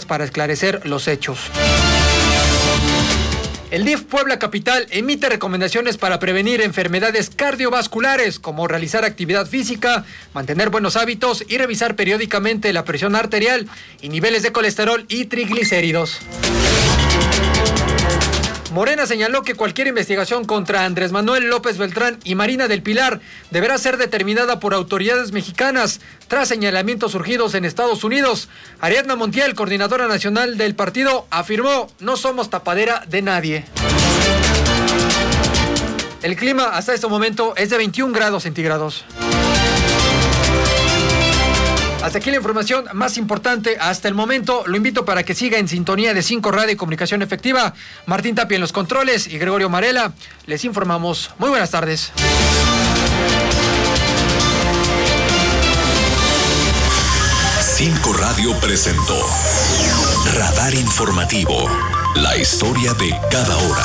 para esclarecer los hechos. El DIF Puebla Capital emite recomendaciones para prevenir enfermedades cardiovasculares, como realizar actividad física, mantener buenos hábitos y revisar periódicamente la presión arterial y niveles de colesterol y triglicéridos. Morena señaló que cualquier investigación contra Andrés Manuel López Beltrán y Marina del Pilar deberá ser determinada por autoridades mexicanas, tras señalamientos surgidos en Estados Unidos. Ariadna Montiel, coordinadora nacional del partido, afirmó: no somos tapadera de nadie. El clima hasta este momento es de 21 grados centígrados. Hasta aquí la información más importante hasta el momento. Lo invito para que siga en sintonía de 5 Radio y Comunicación Efectiva. Martín Tapia en los controles y Gregorio Marela. Les informamos. Muy buenas tardes. 5 Radio presentó Radar Informativo. La historia de cada hora.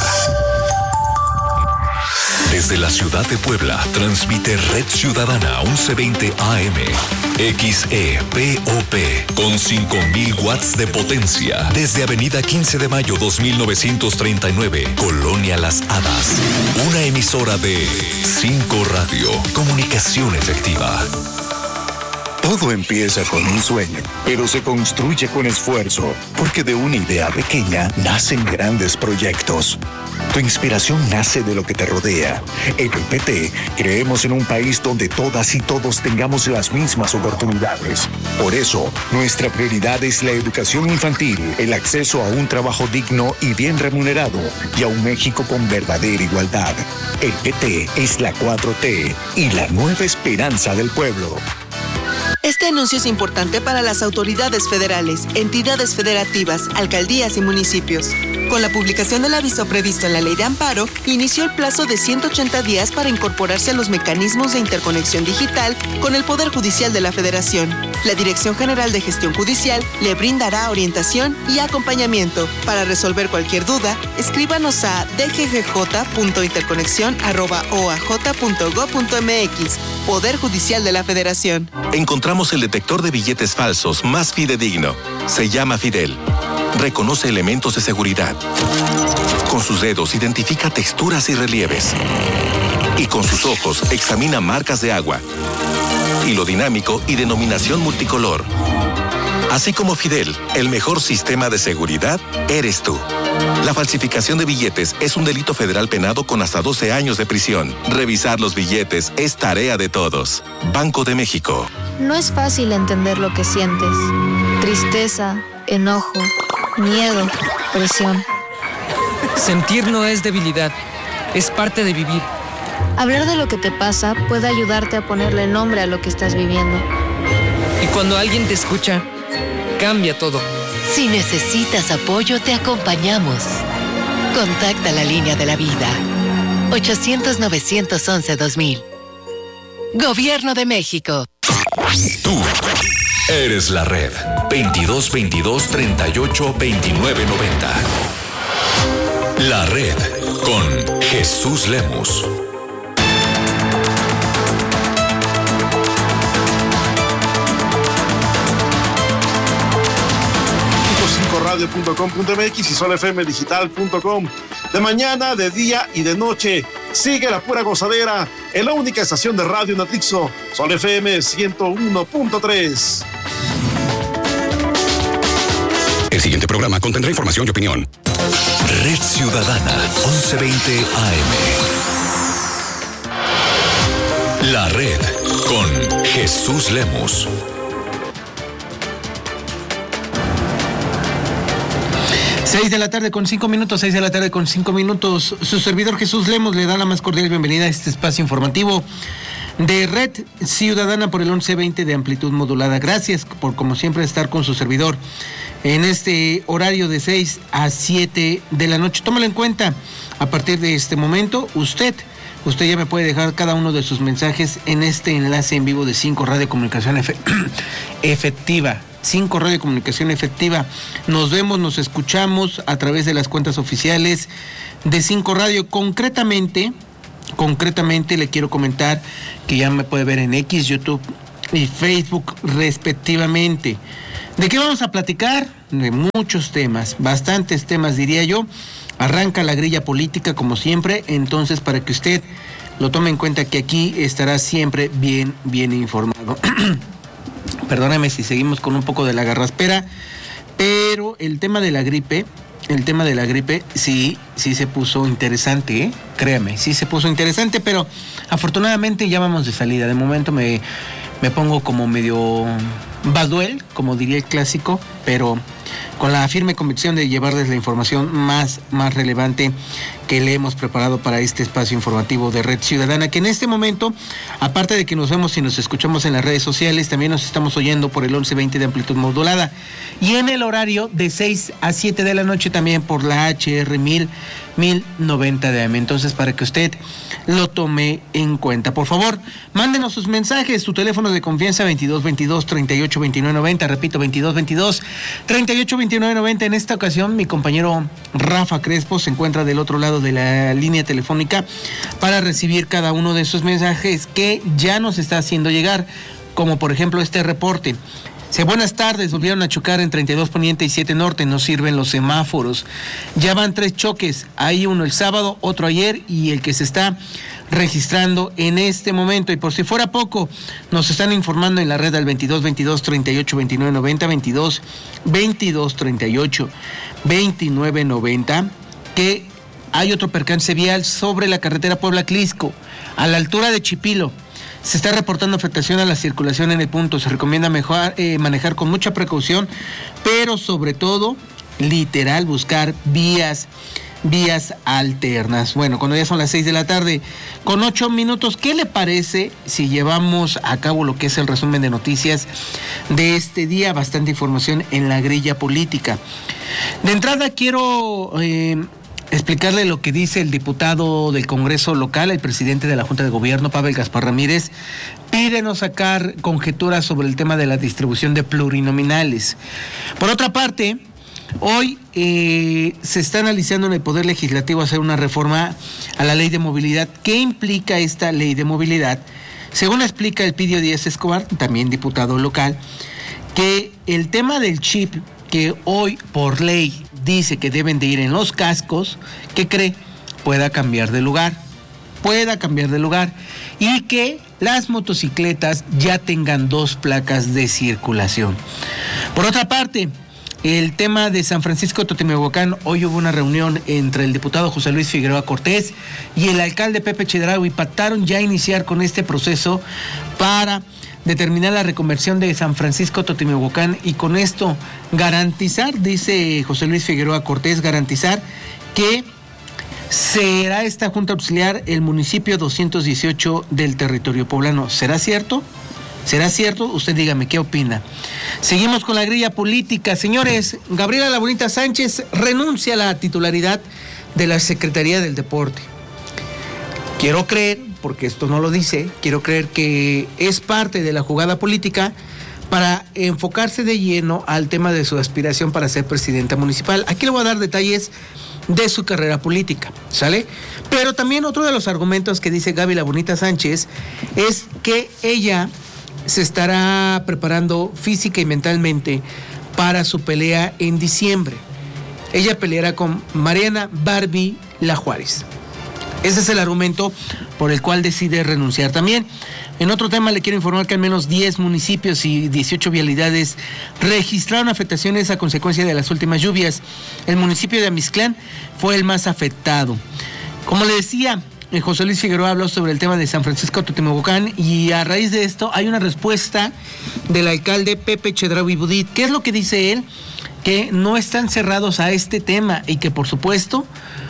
Desde la ciudad de Puebla, transmite Red Ciudadana 1120 AM, XEPOP, con 5,000 watts de potencia. Desde Avenida 15 de Mayo 2939, Colonia Las Hadas. Una emisora de 5 Radio, comunicación efectiva. Todo empieza con un sueño, pero se construye con esfuerzo, porque de una idea pequeña nacen grandes proyectos. Tu inspiración nace de lo que te rodea. En el PT creemos en un país donde todas y todos tengamos las mismas oportunidades. Por eso, nuestra prioridad es la educación infantil, el acceso a un trabajo digno y bien remunerado, y a un México con verdadera igualdad. El PT es la 4T y la nueva esperanza del pueblo. Este anuncio es importante para las autoridades federales, entidades federativas, alcaldías y municipios. Con la publicación del aviso previsto en la Ley de Amparo, inició el plazo de 180 días para incorporarse a los mecanismos de interconexión digital con el Poder Judicial de la Federación. La Dirección General de Gestión Judicial le brindará orientación y acompañamiento. Para resolver cualquier duda, escríbanos a dggj.interconexión@oaj.gov.mx. Poder Judicial de la Federación. Encontramos el detector de billetes falsos más fidedigno. Se llama Fidel. Reconoce elementos de seguridad. Con sus dedos identifica texturas y relieves. Y con sus ojos examina marcas de agua. Hilo dinámico y denominación multicolor. Así como Fidel, el mejor sistema de seguridad eres tú. La falsificación de billetes es un delito federal penado con hasta 12 años de prisión. Revisar los billetes es tarea de todos. Banco de México. No es fácil entender lo que sientes. Tristeza, enojo, miedo, presión. Sentir no es debilidad, es parte de vivir. Hablar de lo que te pasa puede ayudarte a ponerle nombre a lo que estás viviendo. Y cuando alguien te escucha, cambia todo. Si necesitas apoyo, te acompañamos. Contacta la línea de la vida. 800-911-2000. Gobierno de México. Tú eres la red. 2222-382990. La red con Jesús Lemus. radio.com.mx y solfmdigital.com. De mañana, de día y de noche, sigue la pura gozadera en la única estación de radio en Atlixco, Sol FM 101.3. El siguiente programa contendrá información y opinión. Red Ciudadana, 1120 AM. La red con Jesús Lemus. 6 de la tarde con 5 minutos, 6 de la tarde con 5 minutos. Su servidor Jesús Lemus le da la más cordial bienvenida a este espacio informativo de Red Ciudadana por el 1120 de amplitud modulada. Gracias por, como siempre, estar con su servidor en este horario de 6 a 7 de la noche. Tómalo en cuenta. A partir de este momento, usted ya me puede dejar cada uno de sus mensajes en este enlace en vivo de 5 Radio Comunicación Efectiva. 5 Radio Comunicación Efectiva. Nos vemos, nos escuchamos a través de las cuentas oficiales de 5 Radio. Concretamente le quiero comentar que ya me puede ver en X, YouTube y Facebook respectivamente. ¿De qué vamos a platicar? muchos temas, bastantes temas diría yo. Arranca la grilla política como siempre, entonces para que usted lo tome en cuenta que aquí estará siempre bien informado. Perdóname si seguimos con un poco de la garraspera, pero el tema de la gripe sí se puso interesante, ¿eh? Créame, sí se puso interesante, pero afortunadamente ya vamos de salida. De momento me pongo como medio baduel, como diría el clásico, pero con la firme convicción de llevarles la información más relevante que le hemos preparado para este espacio informativo de Red Ciudadana, que en este momento, aparte de que nos vemos y nos escuchamos en las redes sociales, también nos estamos oyendo por el 1120 de amplitud modulada y en el horario de 6 a 7 de la noche también por la HR 1090 de AM. Entonces, para que usted lo tome en cuenta, por favor, mándenos sus mensajes, su teléfono de confianza 2222-382990, repito, 2222-382990. En esta ocasión, mi compañero Rafa Crespo se encuentra del otro lado de la línea telefónica para recibir cada uno de sus mensajes que ya nos está haciendo llegar, como por ejemplo este reporte. Buenas tardes, volvieron a chocar en 32 Poniente y 7 Norte, no sirven los semáforos. Ya van 3 choques, hay uno el sábado, otro ayer y el que se está registrando en este momento. Y por si fuera poco, nos están informando en la red al 2222-382990, 2222-382990, que hay otro percance vial sobre la carretera Puebla-Clisco, a la altura de Chipilo. Se está reportando afectación a la circulación en el punto. Se recomienda manejar con mucha precaución, pero sobre todo, literal, buscar vías alternas. Bueno, cuando ya son las 6 de la tarde, con 8 minutos, ¿qué le parece si llevamos a cabo lo que es el resumen de noticias de este día? Bastante información en la grilla política. De entrada quiero explicarle lo que dice el diputado del Congreso local, el presidente de la Junta de Gobierno, Pavel Gaspar Ramírez. Pide no sacar conjeturas sobre el tema de la distribución de plurinominales. Por otra parte, hoy se está analizando en el Poder Legislativo hacer una reforma a la Ley de Movilidad. ¿Qué implica esta Ley de Movilidad? Según explica Elpidio Díaz Escobar, también diputado local, que el tema del chip que hoy por ley dice que deben de ir en los cascos, ¿qué cree? Pueda cambiar de lugar y que las motocicletas ya tengan 2 placas de circulación. Por otra parte, el tema de San Francisco Totimehuacán, hoy hubo una reunión entre el diputado José Luis Figueroa Cortés y el alcalde Pepe Chedraui. Pactaron ya iniciar con este proceso para determinar la reconversión de San Francisco Totimehuacán y con esto garantizar, dice José Luis Figueroa Cortés, garantizar que será esta Junta Auxiliar el municipio 218 del territorio poblano. ¿Será cierto? ¿Será cierto? Usted dígame, ¿qué opina? Seguimos con la grilla política. Señores, Gabriela Lagunita Sánchez renuncia a la titularidad de la Secretaría del Deporte. Quiero creer, porque esto no lo dice, quiero creer que es parte de la jugada política para enfocarse de lleno al tema de su aspiración para ser presidenta municipal. Aquí le voy a dar detalles de su carrera política, ¿sale? Pero también otro de los argumentos que dice Gaby Lagunita Sánchez es que ella se estará preparando física y mentalmente para su pelea en diciembre. Ella peleará con Mariana Barbie La Juárez. Ese es el argumento por el cual decide renunciar. También, en otro tema, le quiero informar que al menos 10 municipios y 18 vialidades registraron afectaciones a consecuencia de las últimas lluvias. El municipio de Amixtlán fue el más afectado. Como le decía, José Luis Figueroa habló sobre el tema de San Francisco Totimehuacán y a raíz de esto hay una respuesta del alcalde Pepe Chedraui Budit. ¿Qué es lo que dice él? Que no están cerrados a este tema y que por supuesto,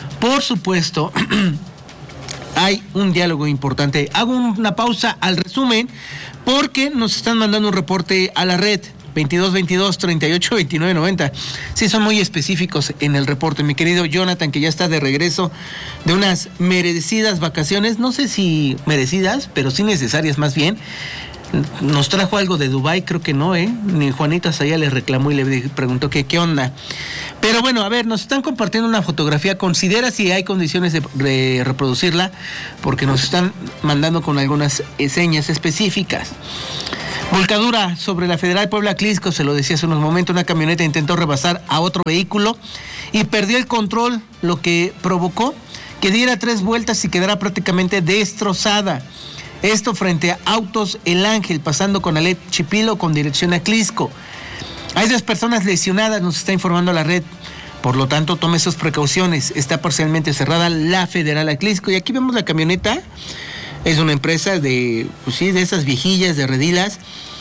hay un diálogo importante. Hago una pausa al resumen porque nos están mandando un reporte a la red 2222-382990. Sí, son muy específicos en el reporte. Mi querido Jonathan, que ya está de regreso de unas merecidas vacaciones, no sé si merecidas, pero sí necesarias más bien. Nos trajo algo de Dubái, creo que no, ni Juanita Sayá le reclamó y le preguntó que qué onda. Pero bueno, a ver, nos están compartiendo una fotografía. Considera si hay condiciones de reproducirla, porque nos están mandando con algunas señas específicas. Volcadura sobre la Federal Puebla-Clisco, se lo decía hace unos momentos, una camioneta intentó rebasar a otro vehículo y perdió el control, lo que provocó que diera 3 vueltas y quedara prácticamente destrozada. Esto frente a Autos El Ángel, pasando con Alet Chipilo con dirección a Clisco. Hay 2 personas lesionadas, nos está informando la red. Por lo tanto, tome sus precauciones. Está parcialmente cerrada la Federal a Clisco. Y aquí vemos la camioneta. Es una empresa de esas viejillas de redilas,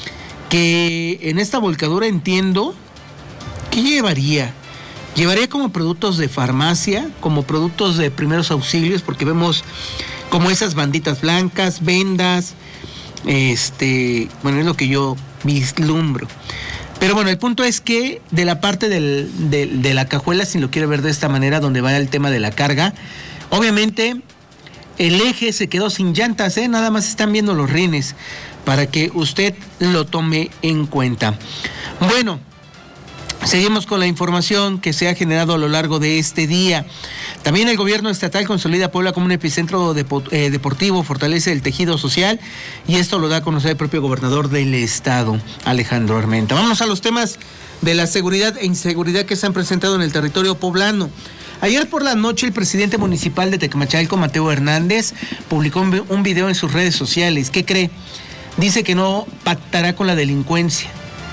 que en esta volcadura entiendo que llevaría como productos de farmacia, como productos de primeros auxilios, porque vemos como esas banditas blancas, vendas, es lo que yo vislumbro. Pero bueno, el punto es que de la parte de la cajuela, si lo quiere ver de esta manera, donde va el tema de la carga, obviamente el eje se quedó sin llantas, nada más están viendo los rines, para que usted lo tome en cuenta. Bueno, seguimos con la información que se ha generado a lo largo de este día. También el gobierno estatal consolida a Puebla como un epicentro deportivo, fortalece el tejido social, y esto lo da a conocer el propio gobernador del estado, Alejandro Armenta. Vamos a los temas de la seguridad e inseguridad que se han presentado en el territorio poblano. Ayer por la noche el presidente municipal de Tecamachalco, Mateo Hernández, publicó un video en sus redes sociales. ¿Qué cree? Dice que no pactará con la delincuencia.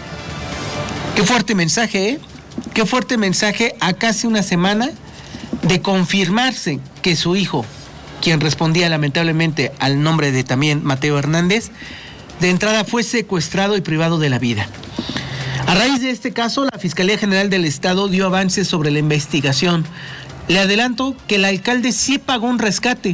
Qué fuerte mensaje, ¿eh? Qué fuerte mensaje a casi una semana de confirmarse que su hijo, quien respondía lamentablemente al nombre de también Mateo Hernández, de entrada fue secuestrado y privado de la vida. A raíz de este caso, la Fiscalía General del Estado dio avances sobre la investigación. Le adelanto que el alcalde sí pagó un rescate.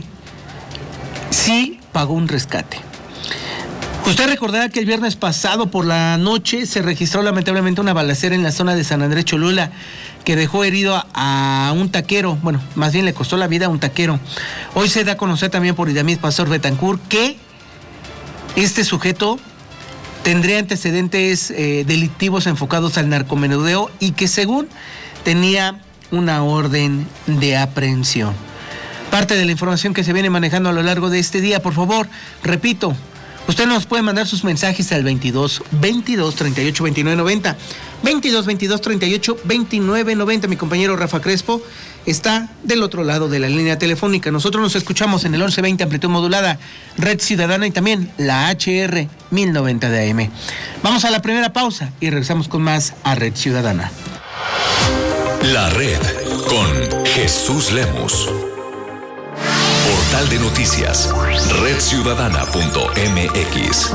Sí pagó un rescate. Usted recordará que el viernes pasado por la noche se registró lamentablemente una balacera en la zona de San Andrés Cholula que dejó herido a un taquero, bueno, más bien le costó la vida a un taquero. Hoy se da a conocer también por Idamís Pastor Betancourt que este sujeto tendría antecedentes delictivos enfocados al narcomenudeo y que según tenía una orden de aprehensión. Parte de la información que se viene manejando a lo largo de este día, por favor, repito, usted nos puede mandar sus mensajes al 22 22 38 29 90. 22 22 38 29 90. Mi compañero Rafa Crespo está del otro lado de la línea telefónica. Nosotros nos escuchamos en el 1120 amplitud modulada, Red Ciudadana y también la HR 1090 de AM. Vamos a la primera pausa y regresamos con más a Red Ciudadana. La Red con Jesús Lemus. Portal de noticias, redciudadana.mx.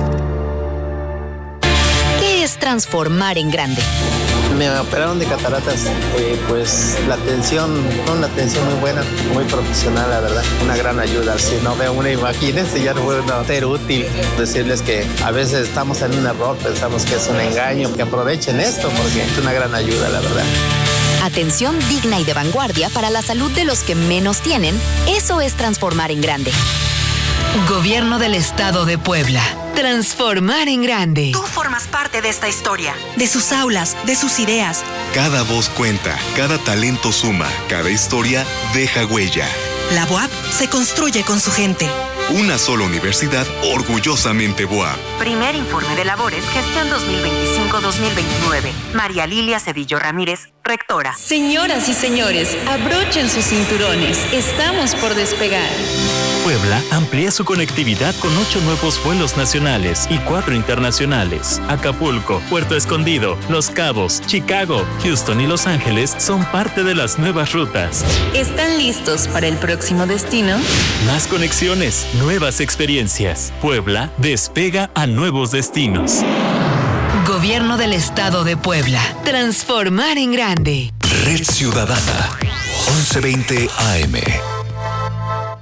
¿Qué es transformar en grande? Me operaron de cataratas, pues la atención, una atención muy buena, muy profesional, la verdad, una gran ayuda. Si no veo una, imagínense, ya no puedo ser útil. Decirles que a veces estamos en un error, pensamos que es un engaño, que aprovechen esto porque es una gran ayuda, la verdad. Atención digna y de vanguardia para la salud de los que menos tienen, eso es transformar en grande. Gobierno del Estado de Puebla. Transformar en grande. Tú formas parte de esta historia, de sus aulas, de sus ideas. Cada voz cuenta, cada talento suma, cada historia deja huella. La BUAP se construye con su gente. Una sola universidad orgullosamente BUAP. Primer informe de labores, gestión 2025-2029. María Lilia Cedillo Ramírez, rectora. Señoras y señores, abrochen sus cinturones. Estamos por despegar. Puebla amplía su conectividad con 8 nuevos vuelos nacionales y 4 internacionales. Acapulco, Puerto Escondido, Los Cabos, Chicago, Houston y Los Ángeles son parte de las nuevas rutas. ¿Están listos para el próximo destino? Más conexiones, nuevas experiencias. Puebla despega a nuevos destinos. Gobierno del Estado de Puebla. Transformar en grande. Red Ciudadana, 1120 AM.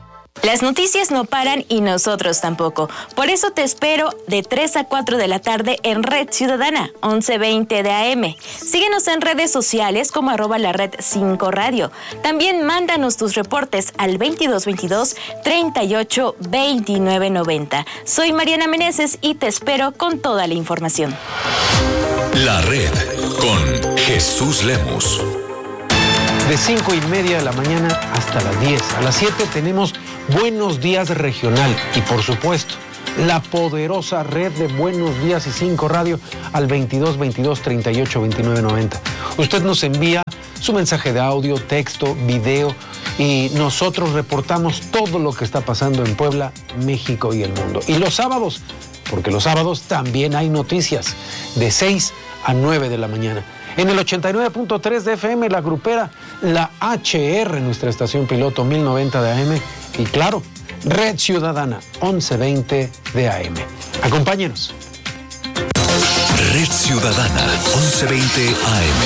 Las noticias no paran y nosotros tampoco. Por eso te espero de 3 a 4 de la tarde en Red Ciudadana, 11:20 de AM. Síguenos en redes sociales como @lared5 radio. También mándanos tus reportes al 2222 38 29 90. Soy Mariana Meneses y te espero con toda la información. La Red con Jesús Lemus. De 5:30 de la mañana hasta las 10. A las 7 tenemos Buenos Días Regional y, por supuesto, la poderosa red de Buenos Días y 5 Radio al 2222 38 29 90. Usted nos envía su mensaje de audio, texto, video y nosotros reportamos todo lo que está pasando en Puebla, México y el mundo. Y los sábados, porque los sábados también hay noticias, de 6 a 9 de la mañana. En el 89.3 de FM, la grupera, la HR, nuestra estación piloto 1090 de AM. Y claro, Red Ciudadana 1120 de AM. Acompáñenos. Red Ciudadana 1120 AM.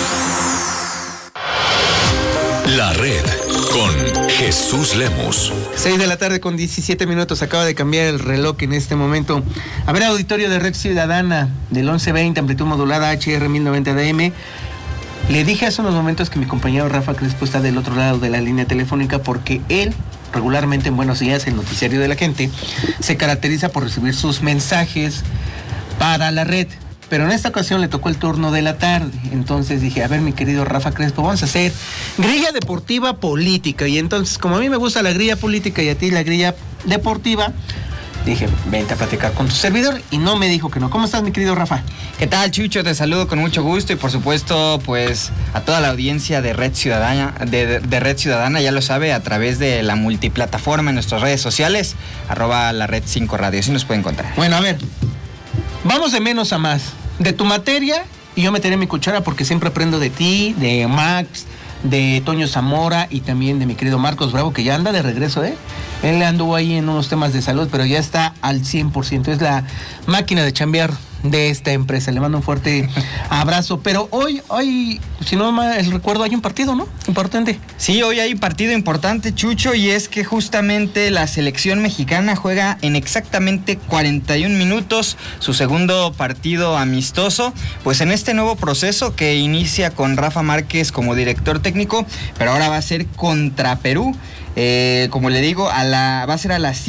La Red con Jesús Lemus. 6 de la tarde con 17 minutos. Acaba de cambiar el reloj en este momento. A ver, auditorio de Red Ciudadana del 1120, amplitud modulada HR 1090 DM. Le dije hace unos momentos que mi compañero Rafa Crespo está del otro lado de la línea telefónica porque él, regularmente en Buenos Días, el noticiario de la gente, se caracteriza por recibir sus mensajes para la red. Pero en esta ocasión le tocó el turno de la tarde. Entonces dije, a ver, mi querido Rafa Crespo, vamos a hacer grilla deportiva política. Y entonces, como a mí me gusta la grilla política y a ti la grilla deportiva, dije, vente a platicar con tu servidor. Y no me dijo que no. ¿Cómo estás, mi querido Rafa? ¿Qué tal, Chucho? Te saludo con mucho gusto y por supuesto, pues, a toda la audiencia de Red Ciudadana, de Red Ciudadana, ya lo sabe, a través de la multiplataforma en nuestras redes sociales, @lared5 radio, así nos puede encontrar. Bueno, a ver, vamos de menos a más. De tu materia, y yo meteré mi cuchara porque siempre aprendo de ti, de Max, de Toño Zamora y también de mi querido Marcos Bravo, que ya anda de regreso, ¿eh? Él anduvo ahí en unos temas de salud, pero ya está al 100%. Es la máquina de chambear de esta empresa. Le mando un fuerte abrazo. Pero hoy, si no mal recuerdo, hay un partido, ¿no? Importante. Sí, hoy hay un partido importante, Chucho, y es que justamente la selección mexicana juega en exactamente 41 minutos su segundo partido amistoso, pues en este nuevo proceso que inicia con Rafa Márquez como director técnico, pero ahora va a ser contra Perú. Como le digo, va a ser a las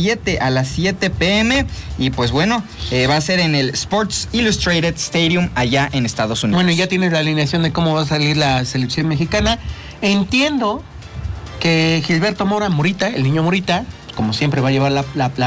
7 p.m. y pues bueno, va a ser en el Sports Illustrated Stadium allá en Estados Unidos. Bueno, ya tienes la alineación de cómo va a salir la selección mexicana. Entiendo que Gilberto Morita, el niño Morita, como siempre va a llevar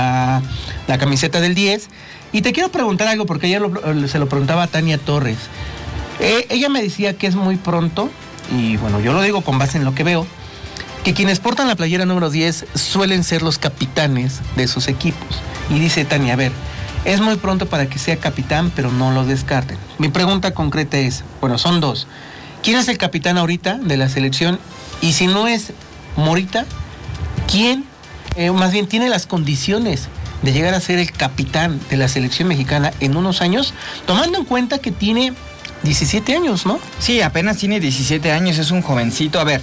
la camiseta del 10. Y te quiero preguntar algo, porque ayer se lo preguntaba a Tania Torres. Ella me decía que es muy pronto, y bueno, yo lo digo con base en lo que veo, que quienes portan la playera número 10 suelen ser los capitanes de sus equipos. Y dice Tania, a ver, es muy pronto para que sea capitán, pero no lo descarten. Mi pregunta concreta es, bueno, son dos. ¿Quién es el capitán ahorita de la selección? Y si no es Morita, ¿quién, más bien, tiene las condiciones de llegar a ser el capitán de la selección mexicana en unos años, tomando en cuenta que tiene 17 años, ¿no? Sí, apenas tiene 17 años, es un jovencito. A ver,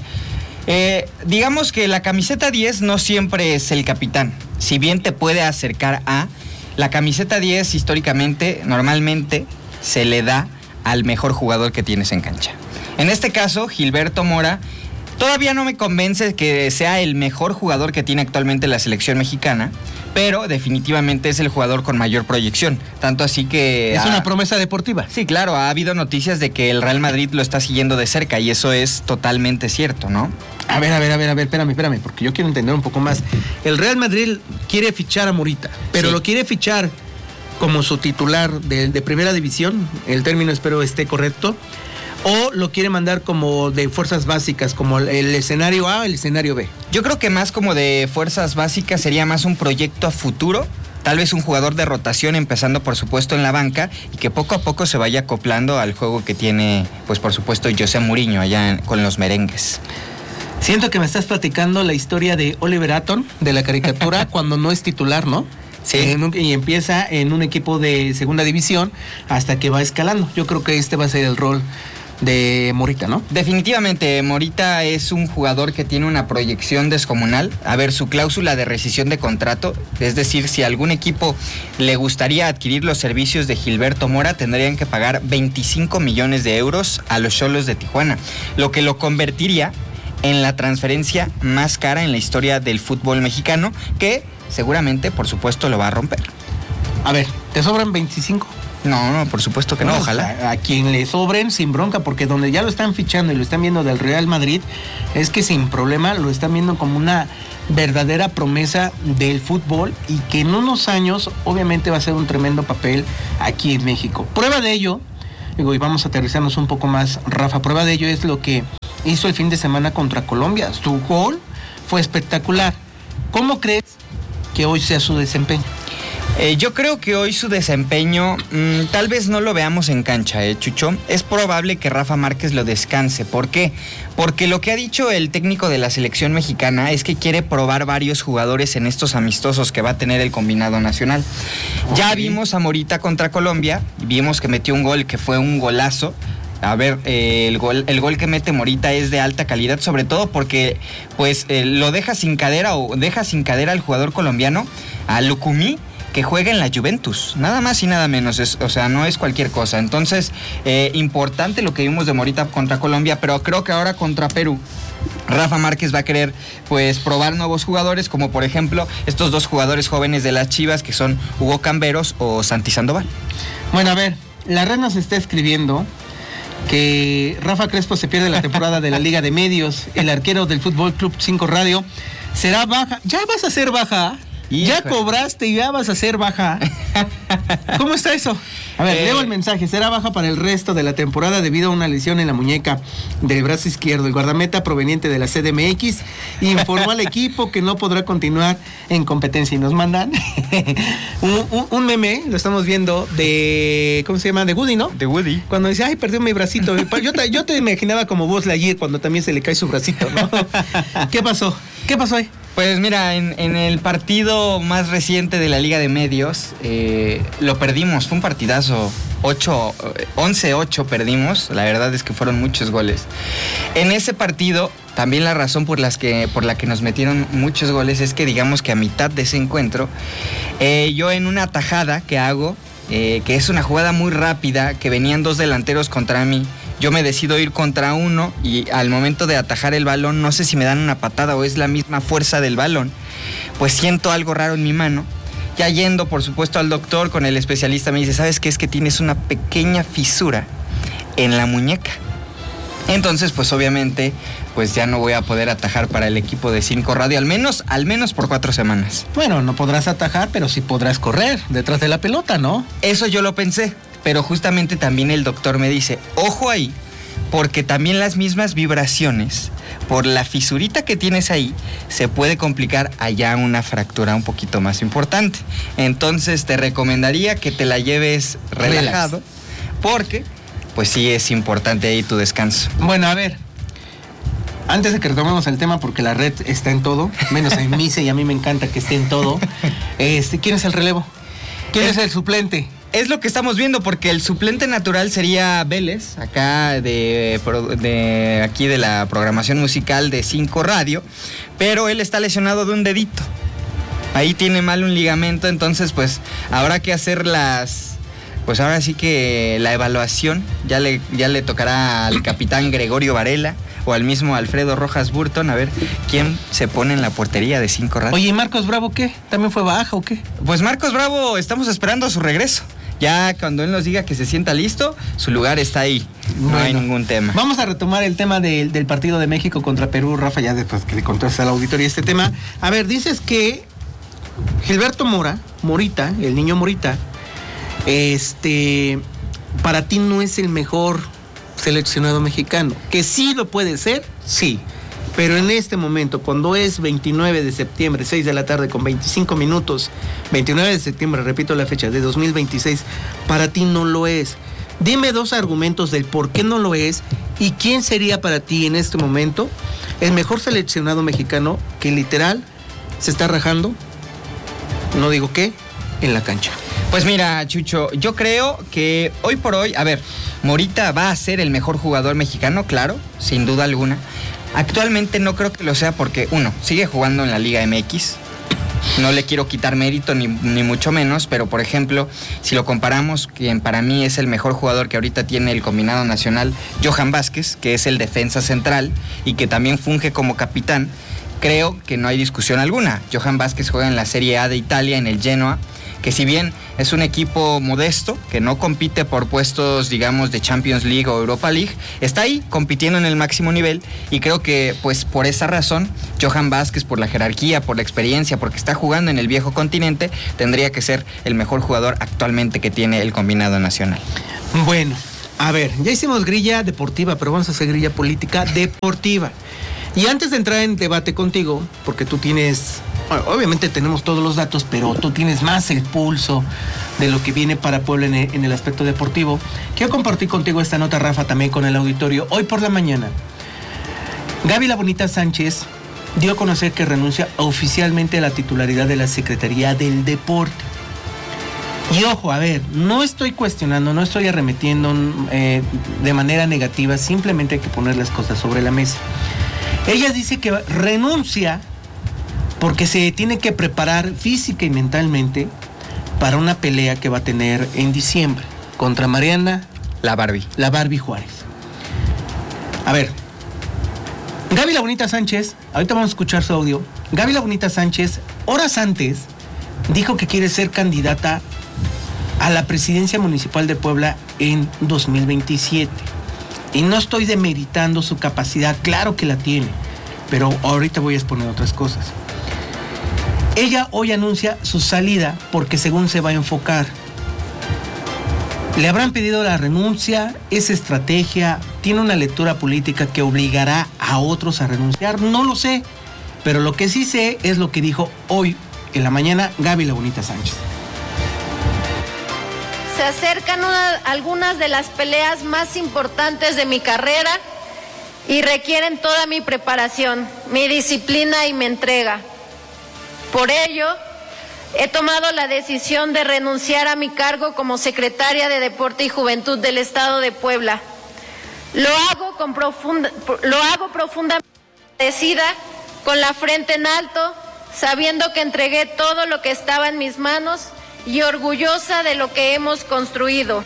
digamos que la camiseta 10 no siempre es el capitán, si bien te puede acercar a... La camiseta 10 históricamente, normalmente, se le da al mejor jugador que tienes en cancha. En este caso, Gilberto Mora, todavía no me convence que sea el mejor jugador que tiene actualmente la selección mexicana, pero definitivamente es el jugador con mayor proyección. Tanto así que... Es una promesa deportiva. Sí, claro, ha habido noticias de que el Real Madrid lo está siguiendo de cerca y eso es totalmente cierto, ¿no? A ver, espérame, porque yo quiero entender un poco más. El Real Madrid quiere fichar a Morita, pero sí, lo quiere fichar como su titular de primera división, el término espero esté correcto, o lo quiere mandar como de fuerzas básicas, como el escenario A o el escenario B. Yo creo que más como de fuerzas básicas sería más un proyecto a futuro, tal vez un jugador de rotación empezando por supuesto en la banca y que poco a poco se vaya acoplando al juego que tiene, pues por supuesto, José Mourinho allá con los merengues. Siento que me estás platicando la historia de Oliver Atom, de la caricatura, cuando no es titular, ¿no? Sí. Y empieza en un equipo de segunda división hasta que va escalando. Yo creo que este va a ser el rol de Morita, ¿no? Definitivamente, Morita es un jugador que tiene una proyección descomunal. A ver, su cláusula de rescisión de contrato, es decir, si algún equipo le gustaría adquirir los servicios de Gilberto Mora, tendrían que pagar 25 millones de euros a los Xolos de Tijuana, lo que lo convertiría en la transferencia más cara en la historia del fútbol mexicano, que seguramente, por supuesto, lo va a romper. A ver, ¿te sobran 25? No, por supuesto que no, ojalá. A quien le sobren, sin bronca, porque donde ya lo están fichando y lo están viendo del Real Madrid, es que sin problema lo están viendo como una verdadera promesa del fútbol y que en unos años obviamente va a ser un tremendo papel aquí en México. Prueba de ello, y vamos a aterrizarnos un poco más, Rafa, prueba de ello es lo que hizo el fin de semana contra Colombia. Su gol fue espectacular. ¿Cómo crees que hoy sea su desempeño? Yo creo que hoy su desempeño tal vez no lo veamos en cancha, Chucho. Es probable que Rafa Márquez lo descanse. ¿Por qué? Porque lo que ha dicho el técnico de la selección mexicana es que quiere probar varios jugadores en estos amistosos que va a tener el combinado nacional. Okay. Ya vimos a Morita contra Colombia, vimos que metió un gol que fue un golazo. A ver, el gol que mete Morita es de alta calidad, sobre todo porque pues lo deja sin cadera o deja sin cadera al jugador colombiano, a Lucumí, que juega en la Juventus, nada más y nada menos, o sea, no es cualquier cosa. Entonces, importante lo que vimos de Morita contra Colombia, pero creo que ahora contra Perú, Rafa Márquez va a querer pues probar nuevos jugadores, como por ejemplo estos dos jugadores jóvenes de las Chivas, que son Hugo Camberos o Santi Sandoval. Bueno, a ver, la red nos está escribiendo que Rafa Crespo se pierde la temporada de la Liga de Medios, el arquero del Fútbol Club 5 Radio, será baja. ¿Ya vas a ser baja? Ya cobraste y ya vas a ser baja. ¿Cómo está eso? A ver, leo el mensaje. Será baja para el resto de la temporada debido a una lesión en la muñeca del brazo izquierdo. El guardameta proveniente de la CDMX informó al equipo que no podrá continuar en competencia. Y nos mandan un meme, lo estamos viendo, de... ¿cómo se llama? De Woody, ¿no? De Woody. Cuando dice, ay, perdió mi bracito. Yo te imaginaba como Buzz Lightyear cuando también se le cae su bracito, ¿no? ¿Qué pasó? ¿Qué pasó ahí? Pues mira, en el partido más reciente de la Liga de Medios, lo perdimos, fue un partidazo, 11-8 perdimos, la verdad es que fueron muchos goles. En ese partido, también la razón por la que nos metieron muchos goles es que digamos que a mitad de ese encuentro, yo en una tajada que hago, que es una jugada muy rápida, que venían dos delanteros contra mí, yo me decido ir contra uno y al momento de atajar el balón, no sé si me dan una patada o es la misma fuerza del balón, pues siento algo raro en mi mano. Ya yendo, por supuesto, al doctor con el especialista, me dice, ¿sabes qué? Es que tienes una pequeña fisura en la muñeca. Entonces, pues obviamente, pues ya no voy a poder atajar para el equipo de 5 Radio, al menos por 4 semanas. Bueno, no podrás atajar, pero sí podrás correr detrás de la pelota, ¿no? Eso yo lo pensé. Pero justamente también el doctor me dice, ojo ahí, porque también las mismas vibraciones, por la fisurita que tienes ahí, se puede complicar allá una fractura un poquito más importante. Entonces te recomendaría que te la lleves relajado, porque pues sí es importante ahí tu descanso. Bueno, a ver, antes de que retomemos el tema, porque la red está en todo, menos en Mise, y a mí me encanta que esté en todo, ¿quién es el relevo? ¿Quién es el suplente? Es lo que estamos viendo, porque el suplente natural sería Vélez, acá de aquí de la programación musical de 5 Radio, pero él está lesionado de un dedito. Ahí tiene mal un ligamento, entonces pues habrá que hacer pues ahora sí que la evaluación ya le tocará al capitán Gregorio Varela o al mismo Alfredo Rojas Burton, a ver quién se pone en la portería de 5 Radio. Oye, ¿y Marcos Bravo qué? ¿También fue baja o qué? Pues Marcos Bravo, estamos esperando su regreso. Ya cuando él nos diga que se sienta listo, su lugar está ahí. No hay ningún tema. Vamos a retomar el tema del partido de México contra Perú, Rafa, ya después que le contaste al auditorio este tema. A ver, dices que Gilberto Morita, el niño Morita, para ti no es el mejor seleccionado mexicano. Que sí lo puede ser, sí. Pero en este momento, cuando es 29 de septiembre, 6 de la tarde con 25 minutos, 29 de septiembre, repito la fecha, de 2026, para ti no lo es. Dime 2 argumentos del por qué no lo es y quién sería para ti en este momento el mejor seleccionado mexicano que literal se está rajando, no digo qué, en la cancha. Pues mira, Chucho, yo creo que hoy por hoy, a ver, Morita va a ser el mejor jugador mexicano, claro, sin duda alguna. Actualmente no creo que lo sea porque, uno, sigue jugando en la Liga MX. No le quiero quitar mérito ni mucho menos, pero por ejemplo, si lo comparamos, quien para mí es el mejor jugador que ahorita tiene el combinado nacional, Johan Vázquez, que es el defensa central y que también funge como capitán, creo que no hay discusión alguna. Johan Vázquez juega en la Serie A de Italia, en el Genoa, que si bien es un equipo modesto, que no compite por puestos, digamos, de Champions League o Europa League, está ahí compitiendo en el máximo nivel y creo que, pues, por esa razón, Johan Vázquez, por la jerarquía, por la experiencia, porque está jugando en el viejo continente, tendría que ser el mejor jugador actualmente que tiene el combinado nacional. Bueno, a ver, ya hicimos grilla deportiva, pero vamos a hacer grilla política deportiva. Y antes de entrar en debate contigo, porque tú tienes... Bueno, obviamente tenemos todos los datos, pero tú tienes más el pulso de lo que viene para Puebla en el aspecto deportivo. Quiero compartir contigo esta nota, Rafa, también con el auditorio. Hoy por la mañana, Gaby La Bonita Sánchez dio a conocer que renuncia oficialmente a la titularidad de la Secretaría del Deporte. Y ojo, a ver, no estoy cuestionando, no estoy arremetiendo de manera negativa, simplemente hay que poner las cosas sobre la mesa. Ella dice que renuncia porque se tiene que preparar física y mentalmente para una pelea que va a tener en diciembre contra Mariana La Barbie Juárez. A ver, Gaby La Bonita Sánchez, ahorita vamos a escuchar su audio. Gaby La Bonita Sánchez, horas antes, dijo que quiere ser candidata a la presidencia municipal de Puebla en 2027. Y no estoy demeritando su capacidad, claro que la tiene, pero ahorita voy a exponer otras cosas. Ella hoy anuncia su salida porque según se va a enfocar. ¿Le habrán pedido la renuncia? ¿Es estrategia? ¿Tiene una lectura política que obligará a otros a renunciar? No lo sé, pero lo que sí sé es lo que dijo hoy en la mañana Gaby La Bonita Sánchez. Se acercan algunas de las peleas más importantes de mi carrera y requieren toda mi preparación, mi disciplina y mi entrega. Por ello, he tomado la decisión de renunciar a mi cargo como secretaria de Deporte y Juventud del Estado de Puebla. Lo hago profundamente agradecida, con la frente en alto, sabiendo que entregué todo lo que estaba en mis manos y orgullosa de lo que hemos construido.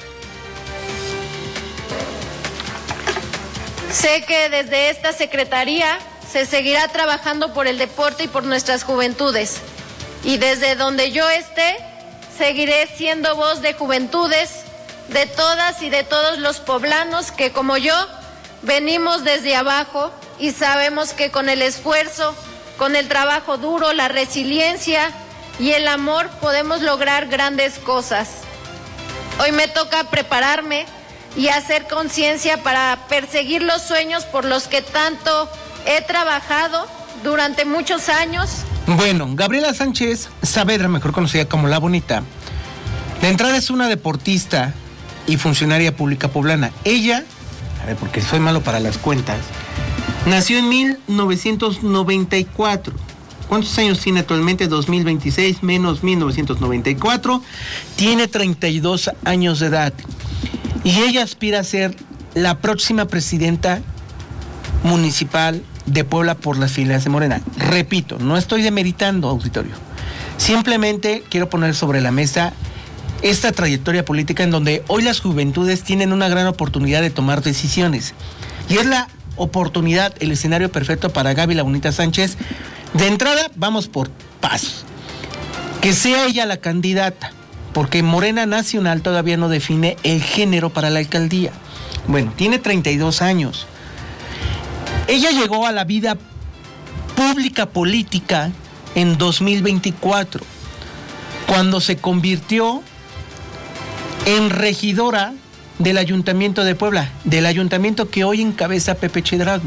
Sé que desde esta secretaría se seguirá trabajando por el deporte y por nuestras juventudes. Y desde donde yo esté, seguiré siendo voz de juventudes, de todas y de todos los poblanos que, como yo, venimos desde abajo y sabemos que con el esfuerzo, con el trabajo duro, la resiliencia y el amor podemos lograr grandes cosas. Hoy me toca prepararme y hacer conciencia para perseguir los sueños por los que tanto he trabajado durante muchos años. Bueno, Gabriela Sánchez Saavedra, mejor conocida como La Bonita, de entrada es una deportista y funcionaria pública poblana. Ella, a ver, porque soy malo para las cuentas, nació en 1994. ¿Cuántos años tiene actualmente? 2026 menos 1994. Tiene 32 años de edad. Y ella aspira a ser la próxima presidenta municipal de Puebla por las filas de Morena. Repito, no estoy demeritando, auditorio. Simplemente quiero poner sobre la mesa esta trayectoria política en donde hoy las juventudes tienen una gran oportunidad de tomar decisiones. Y es la oportunidad, el escenario perfecto para Gaby La Bonita Sánchez. De entrada, vamos por pasos. Que sea ella la candidata, porque Morena Nacional todavía no define el género para la alcaldía. Bueno, tiene 32 años. Ella llegó a la vida pública política en 2024, cuando se convirtió en regidora del Ayuntamiento de Puebla, del ayuntamiento que hoy encabeza Pepe Chedraui.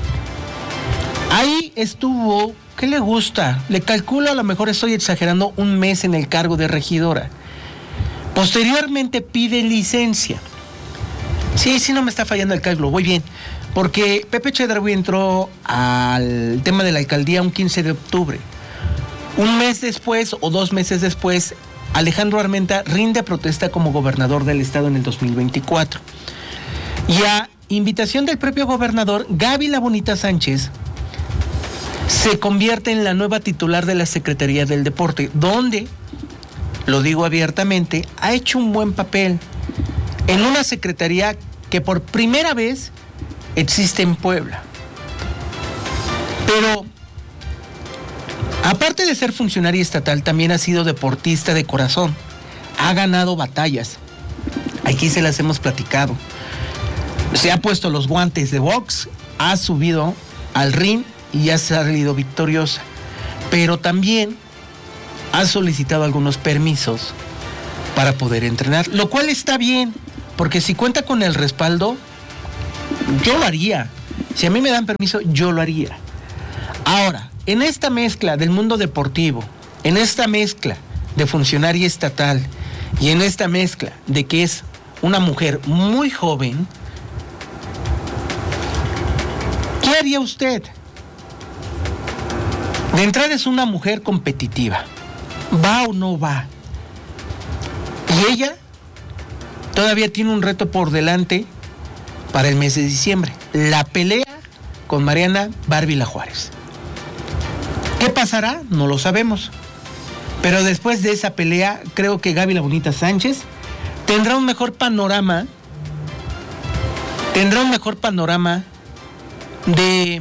Ahí estuvo, ¿qué le gusta? Le calculo, a lo mejor estoy exagerando, un mes en el cargo de regidora. Posteriormente pide licencia. Sí, no me está fallando el cálculo, voy bien. Porque Pepe Chedraui entró al tema de la alcaldía un 15 de octubre. Un mes después o 2 meses después Alejandro Armenta rinde protesta como gobernador del estado en el 2024. Y a invitación del propio gobernador, Gaby La Bonita Sánchez se convierte en la nueva titular de la Secretaría del Deporte, donde, lo digo abiertamente, ha hecho un buen papel en una secretaría que por primera vez existe en Puebla. Pero, aparte de ser funcionaria estatal, también ha sido deportista de corazón. Ha ganado batallas. Aquí se las hemos platicado. Se ha puesto los guantes de box, ha subido al ring y ha salido victoriosa. Pero también ha solicitado algunos permisos para poder entrenar, lo cual está bien, porque si cuenta con el respaldo, yo lo haría. Si a mí me dan permiso, yo lo haría. Ahora, en esta mezcla del mundo deportivo, en esta mezcla de funcionaria estatal y en esta mezcla de que es una mujer muy joven, ¿qué haría usted? De entrada es una mujer competitiva. ¿Va o no va? Y ella todavía tiene un reto por delante para el mes de diciembre. La pelea con Mariana Bárbila Juárez. ¿Qué pasará? No lo sabemos. Pero después de esa pelea, creo que Gaby La Bonita Sánchez tendrá un mejor panorama. De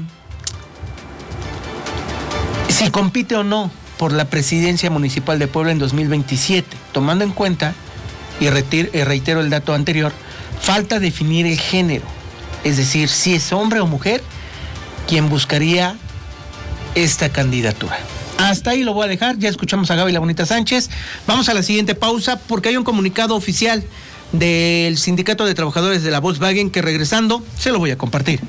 si compite o no por la presidencia municipal de Puebla en 2027, tomando en cuenta, y reitero el dato anterior, falta definir el género, es decir, si es hombre o mujer quien buscaría esta candidatura. Hasta ahí lo voy a dejar, ya escuchamos a Gaby La Bonita Sánchez. Vamos a la siguiente pausa porque hay un comunicado oficial del Sindicato de Trabajadores de la Volkswagen que, regresando, se lo voy a compartir.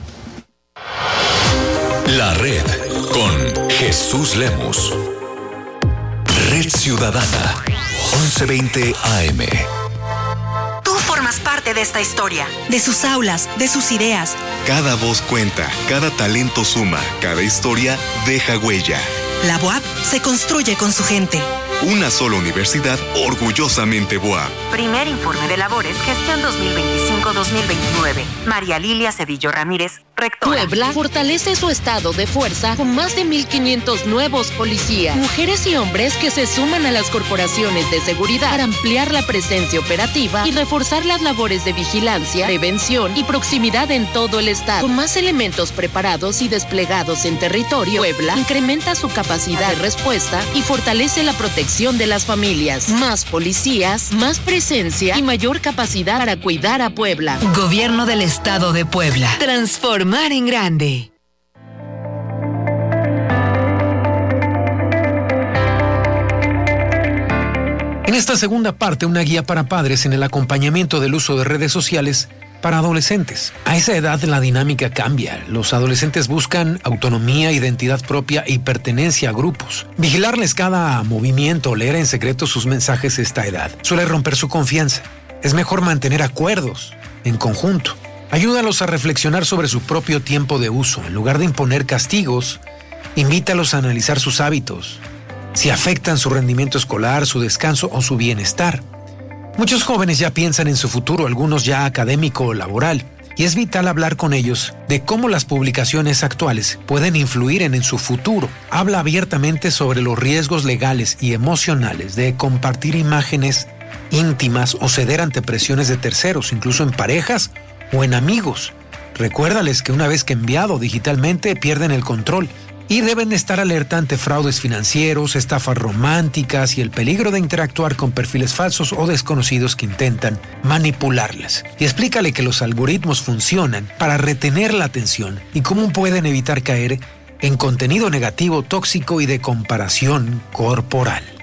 La Red con Jesús Lemos. Red Ciudadana, 1120 AM. Tú formas parte de esta historia, de sus aulas, de sus ideas. Cada voz cuenta, cada talento suma, cada historia deja huella. La BUAP se construye con su gente. Una sola universidad orgullosamente BUAP. Primer informe de labores, gestión 2025-2029. María Lilia Cedillo Ramírez, rectora. Puebla fortalece su estado de fuerza con más de 1,500 nuevos policías, mujeres y hombres que se suman a las corporaciones de seguridad para ampliar la presencia operativa y reforzar las labores de vigilancia, prevención y proximidad en todo el estado. Con más elementos preparados y desplegados en territorio, Puebla incrementa su capacidad de respuesta y fortalece la protección de las familias. Más policías, más presencia y mayor capacidad para cuidar a Puebla. Gobierno del Estado de Puebla. Transformar en grande. En esta segunda parte, una guía para padres en el acompañamiento del uso de redes sociales para adolescentes. A esa edad la dinámica cambia. Los adolescentes buscan autonomía, identidad propia y pertenencia a grupos. Vigilarles cada movimiento o leer en secreto sus mensajes a esta edad suele romper su confianza. Es mejor mantener acuerdos en conjunto. Ayúdalos a reflexionar sobre su propio tiempo de uso. En lugar de imponer castigos, invítalos a analizar sus hábitos, si afectan su rendimiento escolar, su descanso o su bienestar. Muchos jóvenes ya piensan en su futuro, algunos ya académico o laboral, y es vital hablar con ellos de cómo las publicaciones actuales pueden influir en su futuro. Habla abiertamente sobre los riesgos legales y emocionales de compartir imágenes íntimas o ceder ante presiones de terceros, incluso en parejas o en amigos. Recuérdales que una vez que enviado digitalmente pierden el control y deben estar alerta ante fraudes financieros, estafas románticas y el peligro de interactuar con perfiles falsos o desconocidos que intentan manipularlas. Y explícale que los algoritmos funcionan para retener la atención y cómo pueden evitar caer en contenido negativo, tóxico y de comparación corporal.